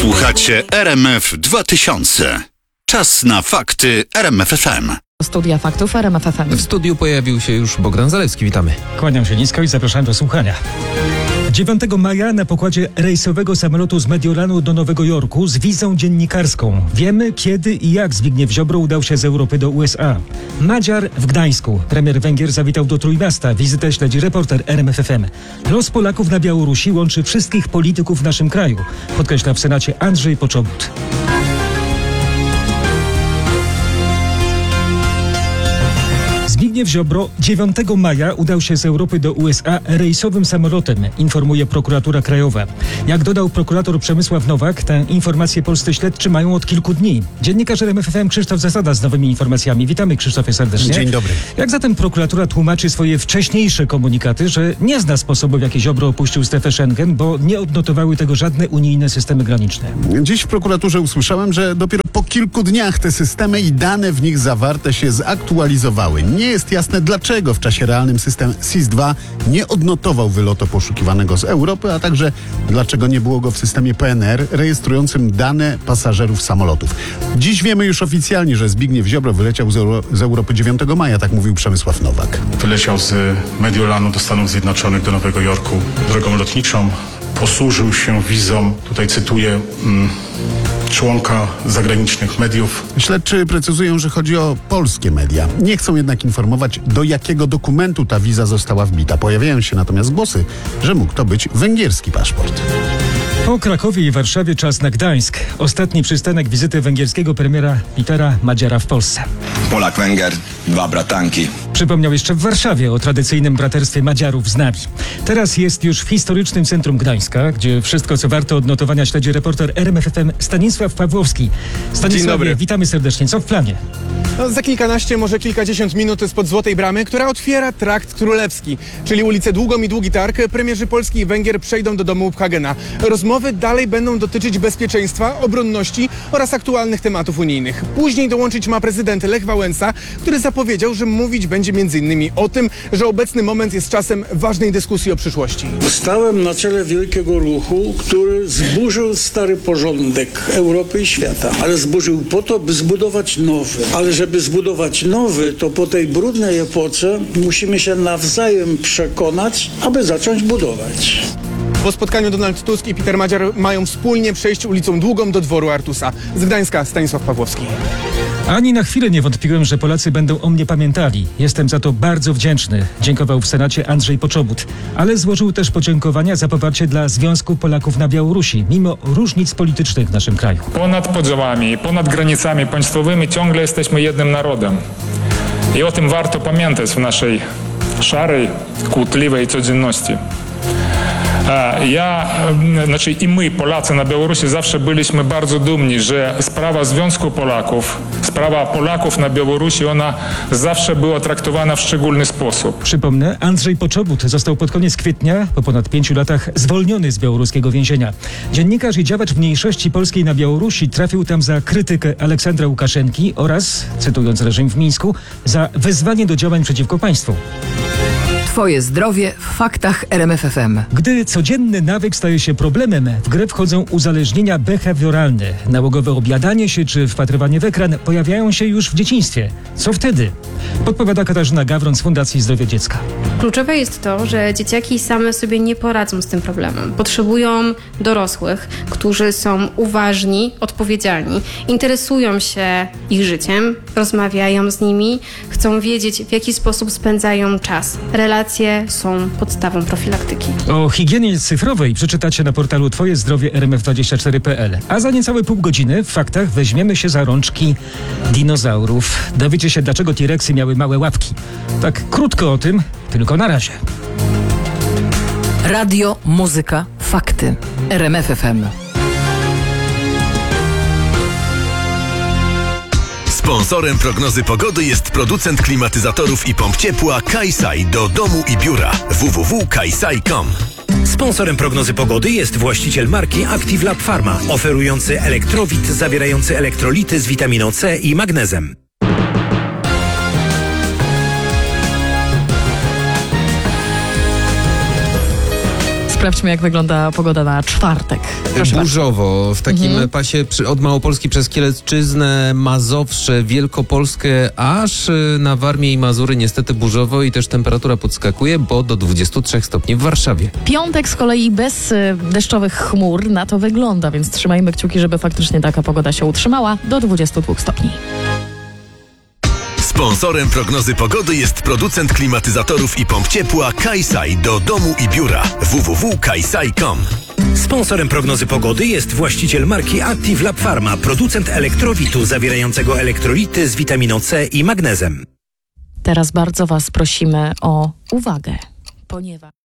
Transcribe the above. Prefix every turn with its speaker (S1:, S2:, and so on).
S1: Słuchacie RMF 2000. Czas na fakty RMF FM.
S2: Studia faktów RMF FM.
S3: W studiu pojawił się już Bogdan Zalewski. Witamy.
S4: Kłaniam się nisko i zapraszam do słuchania. 9 maja na pokładzie rejsowego samolotu z Mediolanu do Nowego Jorku z wizą dziennikarską. Wiemy, kiedy i jak Zbigniew Ziobro udał się z Europy do USA. Madziar w Gdańsku. Premier Węgier zawitał do Trójmiasta. Wizytę śledzi reporter RMF FM. Los Polaków na Białorusi łączy wszystkich polityków w naszym kraju, podkreśla w Senacie Andrzej Poczobut. Zbigniew Ziobro 9 maja udał się z Europy do USA rejsowym samolotem, informuje prokuratura krajowa. Jak dodał prokurator Przemysław Nowak, tę informację polscy śledczy mają od kilku dni. Dziennikarz RMF FM Krzysztof Zasada z nowymi informacjami. Witamy, Krzysztofie, serdecznie.
S5: Dzień dobry.
S4: Jak zatem prokuratura tłumaczy swoje wcześniejsze komunikaty, że nie zna sposobu, w jaki Ziobro opuścił strefę Schengen, bo nie odnotowały tego żadne unijne systemy graniczne?
S5: Dziś w prokuraturze usłyszałem, że dopiero po kilku dniach te systemy i dane w nich zawarte się zaktualizowały. Nie jest jasne, dlaczego w czasie realnym system SIS-2 nie odnotował wylotu poszukiwanego z Europy, a także dlaczego nie było go w systemie PNR rejestrującym dane pasażerów samolotów. Dziś wiemy już oficjalnie, że Zbigniew Ziobro wyleciał z Europy 9 maja, tak mówił Przemysław Nowak.
S6: Wyleciał z Mediolanu do Stanów Zjednoczonych, do Nowego Jorku drogą lotniczą. Posłużył się wizą, tutaj cytuję, członka zagranicznych mediów.
S5: Śledczy precyzują, że chodzi o polskie media. Nie chcą jednak informować, do jakiego dokumentu ta wiza została wbita. Pojawiają się natomiast głosy, że mógł to być węgierski paszport.
S4: Po Krakowie i Warszawie czas na Gdańsk. Ostatni przystanek wizyty węgierskiego premiera Petera Madziara w Polsce.
S7: Polak-Węgier, dwa bratanki.
S4: Przypomniał jeszcze w Warszawie o tradycyjnym braterstwie Madziarów z nami. Teraz jest już w historycznym centrum Gdańska, gdzie wszystko, co warto odnotowania, śledzi reporter RMF FM Stanisław Pawłowski. Stanisławie, witamy serdecznie. Co w planie?
S8: Za kilkanaście, może kilkadziesiąt minut spod Złotej Bramy, która otwiera Trakt Królewski, czyli ulicę Długą i Długi Targ, premierzy Polski i Węgier przejdą do domu Hagena. Rozmowy dalej będą dotyczyć bezpieczeństwa, obronności oraz aktualnych tematów unijnych. Później dołączyć ma prezydent Lech Wałęsa, który zapowiedział, że mówić będzie m.in. o tym, że obecny moment jest czasem ważnej dyskusji o przyszłości.
S9: Stałem na czele wielkiego ruchu, który zburzył stary porządek Europy i świata, ale zburzył po to, by zbudować nowy. Ale żeby zbudować nowy, to po tej brudnej epoce musimy się nawzajem przekonać, aby zacząć budować.
S8: Po spotkaniu Donald Tusk i Peter Madziar mają wspólnie przejść ulicą Długą do dworu Artusa. Z Gdańska Stanisław Pawłowski.
S4: Ani na chwilę nie wątpiłem, że Polacy będą o mnie pamiętali. Jestem za to bardzo wdzięczny. Dziękował w Senacie Andrzej Poczobut. Ale złożył też podziękowania za poparcie dla Związku Polaków na Białorusi, mimo różnic politycznych w naszym kraju.
S10: Ponad podziałami, ponad granicami państwowymi ciągle jesteśmy jednym narodem. I o tym warto pamiętać w naszej szarej, kłótliwej codzienności. I my, Polacy na Białorusi, zawsze byliśmy bardzo dumni, że sprawa Związku Polaków, sprawa Polaków na Białorusi, ona zawsze była traktowana w szczególny sposób.
S4: Przypomnę, Andrzej Poczobut został pod koniec kwietnia, po ponad 5 latach, zwolniony z białoruskiego więzienia. Dziennikarz i działacz mniejszości polskiej na Białorusi trafił tam za krytykę Aleksandra Łukaszenki oraz, cytując reżim w Mińsku, za wezwanie do działań przeciwko państwu.
S2: Twoje zdrowie w faktach RMF FM.
S4: Gdy codzienny nawyk staje się problemem, w grę wchodzą uzależnienia behawioralne. Nałogowe objadanie się czy wpatrywanie w ekran pojawiają się już w dzieciństwie. Co wtedy? Podpowiada Katarzyna Gawron z Fundacji Zdrowie Dziecka.
S11: Kluczowe jest to, że dzieciaki same sobie nie poradzą z tym problemem. Potrzebują dorosłych, którzy są uważni, odpowiedzialni, interesują się ich życiem, rozmawiają z nimi, chcą wiedzieć, w jaki sposób spędzają czas. Relacje są podstawą profilaktyki.
S4: O higienie cyfrowej przeczytacie na portalu twojezdrowie.rmf24.pl. A za niecałe pół godziny w faktach weźmiemy się za rączki dinozaurów. Dowiecie się, dlaczego T-Rexy miały małe łapki. Tak krótko o tym, tylko na razie.
S2: Radio, muzyka, fakty. RMF FM.
S12: Sponsorem prognozy pogody jest producent klimatyzatorów i pomp ciepła Kaisai do domu i biura www.kaisai.com.
S13: Sponsorem prognozy pogody jest właściciel marki Active Lab Pharma, oferujący elektrowid zawierający elektrolity z witaminą C i magnezem.
S14: Sprawdźmy, jak wygląda pogoda na czwartek. Proszę
S3: Burzowo, w takim pasie od Małopolski przez Kielecczyznę, Mazowsze, Wielkopolskę, aż na Warmię i Mazury niestety burzowo i też temperatura podskakuje, bo do 23 stopni w Warszawie.
S14: Piątek z kolei bez deszczowych chmur na to wygląda, więc trzymajmy kciuki, żeby faktycznie taka pogoda się utrzymała do 22 stopni.
S12: Sponsorem prognozy pogody jest producent klimatyzatorów i pomp ciepła Kaisai do domu i biura www.kaisai.com.
S13: Sponsorem prognozy pogody jest właściciel marki Active Lab Pharma, producent elektrowitu zawierającego elektrolity z witaminą C i magnezem.
S14: Teraz bardzo Was prosimy o uwagę, ponieważ...